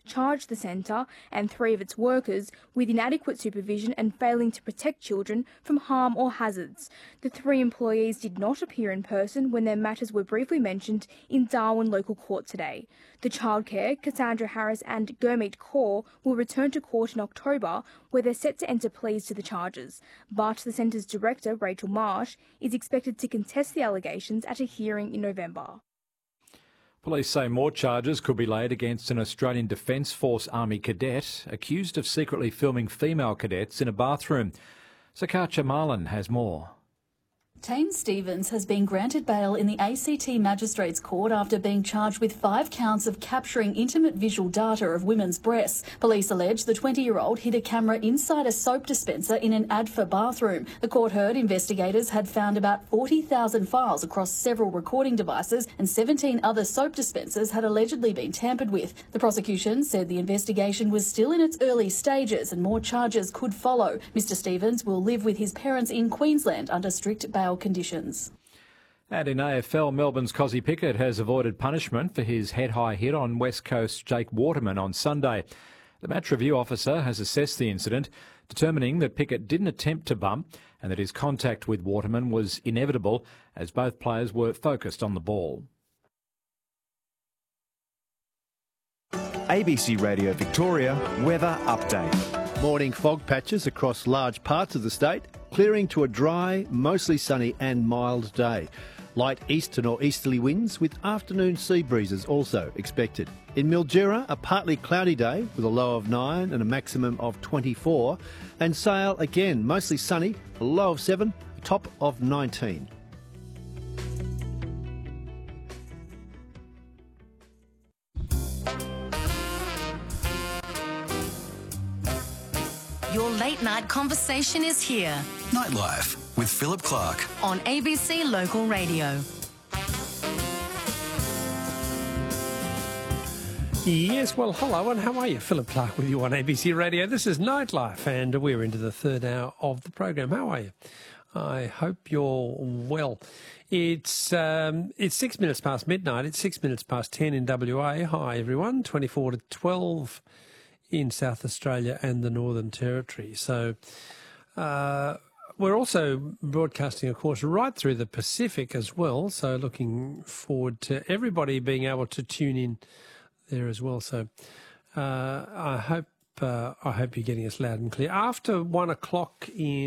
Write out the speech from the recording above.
charged the centre and 3 of its workers with inadequate supervision and failing to protect children from harm or hazards. The 3 employees did not appear in person when their matters were briefly mentioned in Darwin local court today. The childcare, Cassandra Harris and Gurmeet Kaur, will return to court in October, where they're set to enter pleas to the charges. But the centre's director, Rachel Marsh, is expected to contest the allegations at a hearing in November. Police say more charges could be laid against an Australian Defence Force Army cadet accused of secretly filming female cadets in a bathroom. Sakacha Marlin has more. Tane Stevens has been granted bail in the ACT Magistrates Court after being charged with 5 counts of capturing intimate visual data of women's breasts. Police allege the 20-year-old hid a camera inside a soap dispenser in an Adfa bathroom. The court heard investigators had found about 40,000 files across several recording devices and 17 other soap dispensers had allegedly been tampered with. The prosecution said the investigation was still in its early stages and more charges could follow. Mr Stevens will live with his parents in Queensland under strict bail conditions. And in AFL, Melbourne's Cozzy Pickett has avoided punishment for his head-high hit on West Coast's Jake Waterman on Sunday. The match review officer has assessed the incident, determining that Pickett didn't attempt to bump and that his contact with Waterman was inevitable as both players were focused on the ball. ABC Radio Victoria weather update. Morning fog patches across large parts of the state, clearing to a dry, mostly sunny and mild day. Light east to northeasterly winds with afternoon sea breezes also expected. In Mildura, a partly cloudy day with a low of 9 and a maximum of 24. And Sale, again, mostly sunny, a low of 7, a top of 19. Your late night conversation is here. Nightlife with Philip Clark on ABC Local Radio. Yes, well, hello and how are you? Philip Clark with you on ABC Radio. This is Nightlife and we're into the third hour of the program. How are you? I hope you're well. It's 6 minutes past midnight. It's 6 minutes past 10 in WA. Hi, everyone. 24 to 12 in South Australia and the Northern Territory. So we're also broadcasting, of course, right through the Pacific as well. So looking forward to everybody being able to tune in there as well. So I hope you're getting us loud and clear. After 1 o'clock in